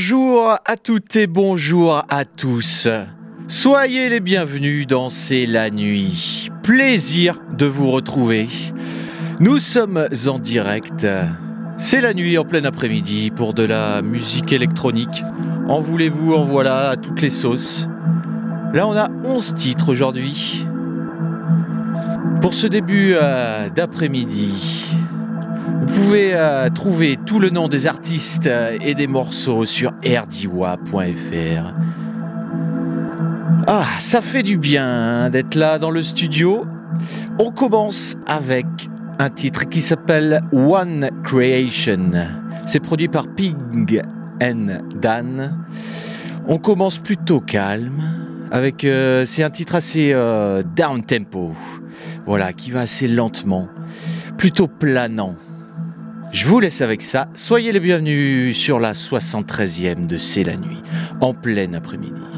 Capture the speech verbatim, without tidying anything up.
Bonjour à toutes et bonjour à tous. Soyez les bienvenus dans C'est la nuit. Plaisir de vous retrouver. Nous sommes en direct. C'est la nuit en plein après-midi pour de la musique électronique. En voulez-vous, en voilà, à toutes les sauces. Là, on a onze titres aujourd'hui. Pour ce début euh, d'après-midi, vous pouvez euh, trouver tout le nom des artistes euh, et des morceaux sur r d w a point f r. Ah, ça fait du bien hein, d'être là dans le studio. On commence avec un titre qui s'appelle One Creation. C'est produit par Pig and Dan. On commence plutôt calme. Avec, euh, c'est un titre assez euh, down tempo. Voilà, qui va assez lentement. Plutôt planant. Je vous laisse avec ça. Soyez les bienvenus sur la soixante-treizième de C'est la nuit, en plein après-midi.